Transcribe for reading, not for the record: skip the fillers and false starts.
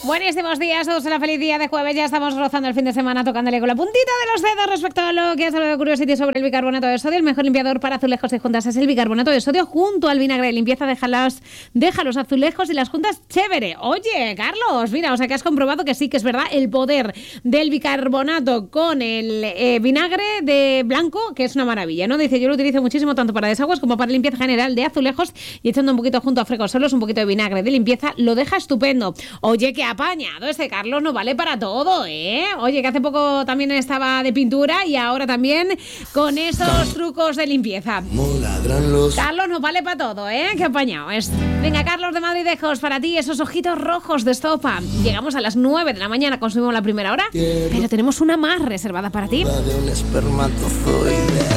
Buenísimos días, todos en la feliz día de jueves. Ya estamos rozando el fin de semana, tocándole con la puntita de los dedos respecto a lo que ha salido de Curiosity sobre el bicarbonato de sodio. El mejor limpiador para azulejos y juntas es el bicarbonato de sodio junto al vinagre de limpieza. Deja los azulejos y las juntas chévere. Oye, Carlos, mira, o sea que has comprobado que sí, que es verdad el poder del bicarbonato con el vinagre de blanco, que es una maravilla, ¿no? Dice, yo lo utilizo muchísimo tanto para desaguas como para limpieza general de azulejos, y echando un poquito junto a frescos solos, un poquito de vinagre de limpieza, lo deja estupendo. Oye, qué apañado este Carlos, no vale para todo, ¿eh? Oye, que hace poco también estaba de pintura y ahora también con esos trucos de limpieza. Carlos no vale para todo, ¿eh? Qué apañado es. Venga, Carlos de Madridejos, para ti esos ojitos rojos de estopa. Llegamos a las 9 de la mañana, consumimos la primera hora, pero tenemos una más reservada para ti. De un espermatozoide.